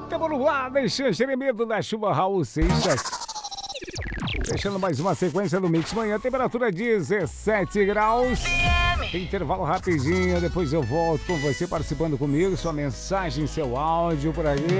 Tempo nublado em Xanxerê, medo da chuva, Raul Seixas. Fechando mais uma sequência do Mix Manhã, temperatura 17 graus. Intervalo rapidinho, depois eu volto com você participando comigo, sua mensagem, seu áudio por aí.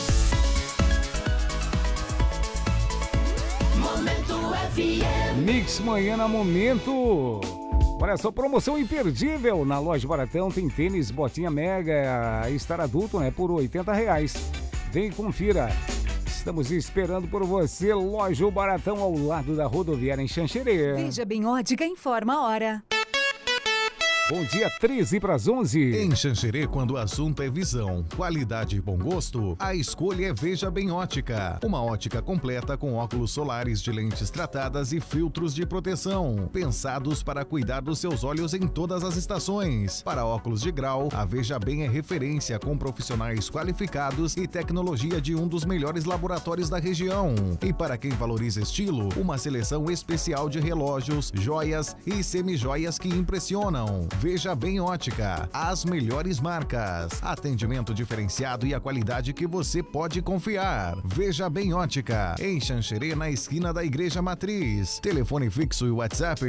Mix Manhã na Momento. Olha só, promoção imperdível na Loja Baratão. Tem tênis, botinha mega, estar adulto, né, por R$80. Vem e confira. Estamos esperando por você. Loja Baratão, ao lado da rodoviária em Xanxerê. Veja Bem Ótica informa a hora. Bom dia, 13 para as 11. Em Xanxerê, quando o assunto é visão, qualidade e bom gosto, a escolha é Veja Bem Ótica. Uma ótica completa com óculos solares de lentes tratadas e filtros de proteção, pensados para cuidar dos seus olhos em todas as estações. Para óculos de grau, a Veja Bem é referência com profissionais qualificados e tecnologia de um dos melhores laboratórios da região. E para quem valoriza estilo, uma seleção especial de relógios, joias e semijoias que impressionam. Veja Bem Ótica, as melhores marcas, atendimento diferenciado e a qualidade que você pode confiar. Veja Bem Ótica, em Xanxerê, na esquina da Igreja Matriz. Telefone fixo e WhatsApp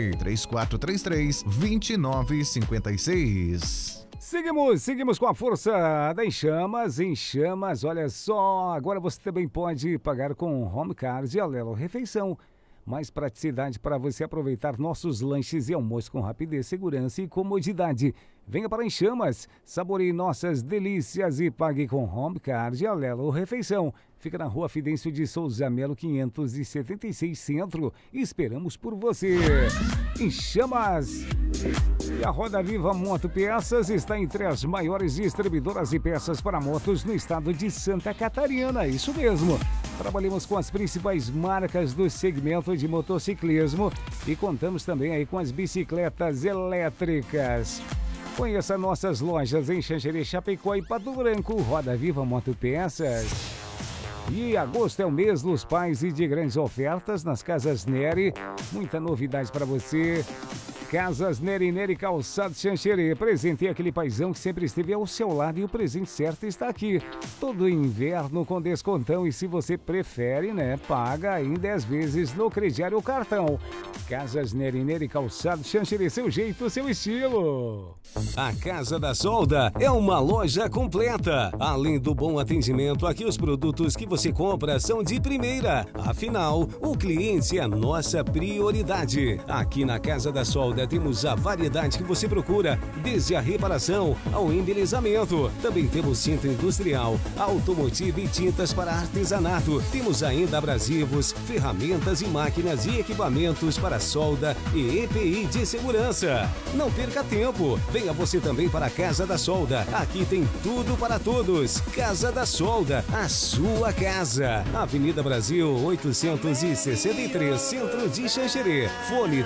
3433-2956. Seguimos com a força da Em Chamas, olha só, agora você também pode pagar com Home Card e Alelo Refeição. Mais praticidade para você aproveitar nossos lanches e almoço com rapidez, segurança e comodidade. Venha para Em Chamas, saboreie nossas delícias e pague com Home Card e Alelo Refeição. Fica na Rua Fidêncio de Souza Melo, 576 Centro. Esperamos por você. Em Chamas. E a Roda Viva Moto Peças está entre as maiores distribuidoras de peças para motos no estado de Santa Catarina. Isso mesmo. Trabalhamos com as principais marcas do segmento de motociclismo e contamos também aí com as bicicletas elétricas. Conheça nossas lojas em Xanxerê, Chapecó e Pato Branco. Roda Viva Moto Peças. E agosto é o mês dos pais e de grandes ofertas nas Casas Neri. Muita novidade para você. Casas Neri Calçado Xanxerê. Presentei aquele paizão que sempre esteve ao seu lado e o presente certo está aqui. Todo inverno com descontão e se você prefere, né, paga em 10 vezes no crediário ou cartão. Casas Neri Calçado Xanxerê, seu jeito, seu estilo. A Casa da Solda é uma loja completa. Além do bom atendimento, aqui os produtos que você compra são de primeira. Afinal, o cliente é a nossa prioridade. Aqui na Casa da Solda temos a variedade que você procura, desde a reparação ao embelezamento. Também temos cinta industrial, automotivo e tintas para artesanato. Temos ainda abrasivos, ferramentas e máquinas e equipamentos para solda e EPI de segurança. Não perca tempo. Venha você também para a Casa da Solda. Aqui tem tudo para todos. Casa da Solda, a sua casa. Avenida Brasil 863, Centro de Xanxerê. Fone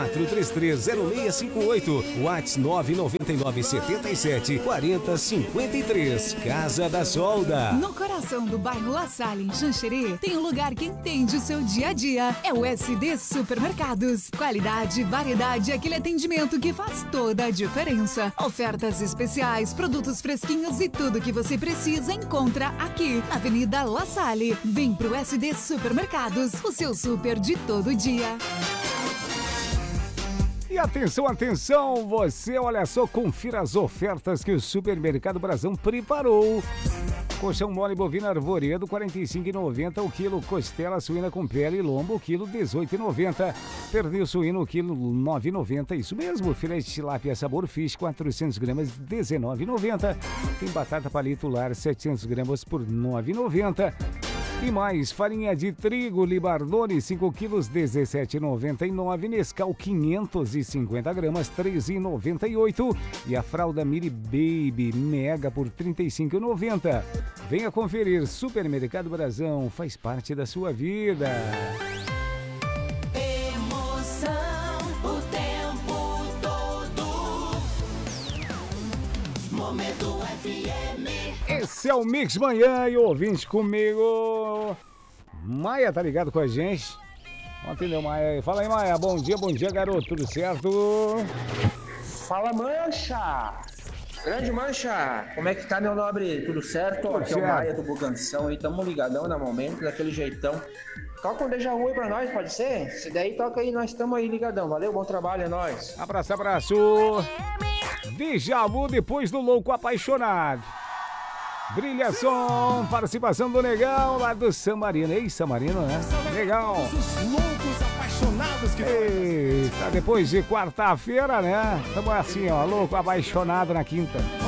34330658. WhatsApp 999774053. Casa da Solda. No coração do bairro La Salle, em Xanxerê, tem um lugar que entende o seu dia a dia. É o SD Supermercados. Qualidade, variedade, aquele atendimento que faz toda a diferença. Ofertas especiais, produtos fresquinhos e tudo que você precisa encontra aqui. Avenida La Salle. Vem pro SD Supermercados, o seu super de todo dia. E atenção, você, olha só, confira as ofertas que o Supermercado Brasão preparou. Colchão mole bovino arvoredo, R$ 45,90 o quilo. Costela suína com pele e lombo, o quilo, R$ 18,90. Pernil suíno, o quilo, R$ 9,90. Isso mesmo. Filé de tilápia sabor fish, 400 gramas, R$ 19,90. Tem batata palito lar, 700 gramas por R$ 9,90. E mais, farinha de trigo Libardone, 5 quilos, R$ 17,99. Nescau, 550 gramas, R$ 13,98. E a fralda Miri Baby Mega por R$ 35,90. Venha conferir. Supermercado Brasão, faz parte da sua vida. Emoção o tempo todo. Momento FM. Esse é o Mix Manhã e o ouvinte comigo. Maia tá ligado com a gente. Ontem deu Maia. Fala aí, Maia. Bom dia, garoto. Tudo certo? Fala, Mancha! Grande Mancha, como é que tá, meu nobre? Tudo certo? Tudo Aqui é o certo. Maia do Buganção aí, tamo ligadão na momento, daquele jeitão. Toca um Deja Vu aí pra nós, pode ser? Se daí toca aí, nós estamos aí ligadão. Valeu, bom trabalho, é nóis. Abraço, abraço. Deja Vu depois do Louco Apaixonado. Brilha som, participação do Negão lá do San Marino. Ei, San Marino, né? Legal. Os loucos apaixonados que Eita, depois de quarta-feira, né? Tamo assim, ó, louco apaixonado na quinta.